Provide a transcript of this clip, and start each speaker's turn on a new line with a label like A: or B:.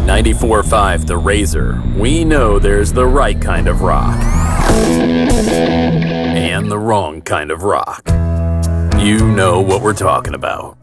A: At 94.5 The Razor, we know there's the right kind of rock and the wrong kind of rock. You know what we're talking about.